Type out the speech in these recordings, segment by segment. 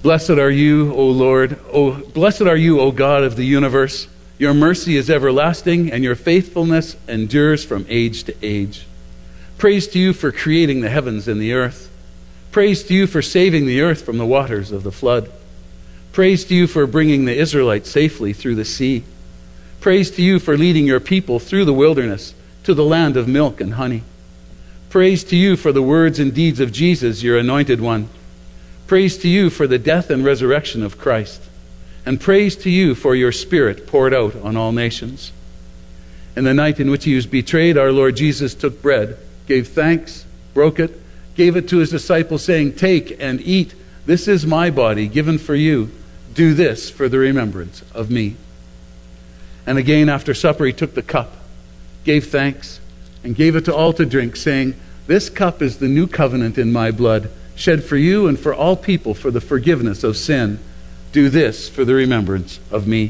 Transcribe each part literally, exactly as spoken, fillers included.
Blessed are you, O Lord. O, blessed are you, O God of the universe. Your mercy is everlasting, and your faithfulness endures from age to age. Praise to you for creating the heavens and the earth. Praise to you for saving the earth from the waters of the flood. Praise to you for bringing the Israelites safely through the sea. Praise to you for leading your people through the wilderness to the land of milk and honey. Praise to you for the words and deeds of Jesus, your anointed one. Praise to you for the death and resurrection of Christ. And praise to you for your Spirit poured out on all nations. In the night in which he was betrayed, our Lord Jesus took bread, gave thanks, broke it, gave it to his disciples, saying, "Take and eat. This is my body given for you. Do this for the remembrance of me." And again after supper he took the cup, gave thanks, and gave it to all to drink, saying, "This cup is the new covenant in my blood, shed for you and for all people for the forgiveness of sin. Do this for the remembrance of me."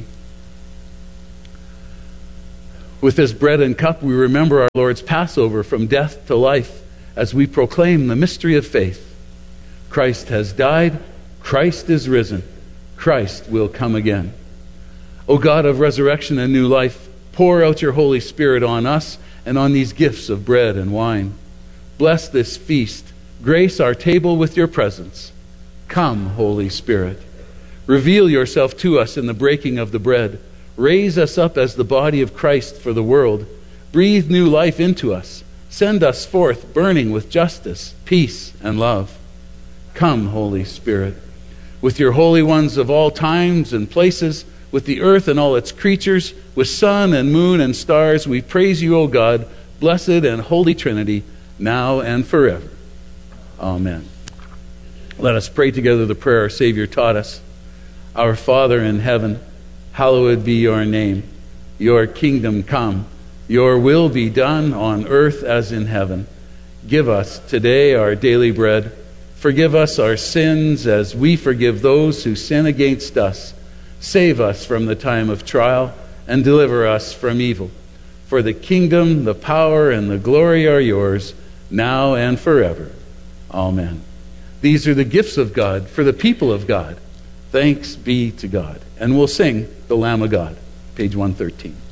With this bread and cup, we remember our Lord's Passover from death to life as we proclaim the mystery of faith. Christ has died. Christ is risen. Christ will come again. O God of resurrection and new life, pour out your Holy Spirit on us and on these gifts of bread and wine. Bless this feast. Grace our table with your presence. Come, Holy Spirit. Reveal yourself to us in the breaking of the bread. Raise us up as the body of Christ for the world. Breathe new life into us. Send us forth burning with justice, peace, and love. Come, Holy Spirit. With your holy ones of all times and places, with the earth and all its creatures, with sun and moon and stars, we praise you, O God, blessed and holy Trinity, now and forever. Amen. Let us pray together the prayer our Savior taught us. Our Father in heaven, hallowed be your name. Your kingdom come. Your will be done on earth as in heaven. Give us today our daily bread. Forgive us our sins as we forgive those who sin against us. Save us from the time of trial and deliver us from evil. For the kingdom, the power, and the glory are yours, now and forever. Amen. These are the gifts of God for the people of God. Thanks be to God. And we'll sing the Lamb of God, page one thirteen.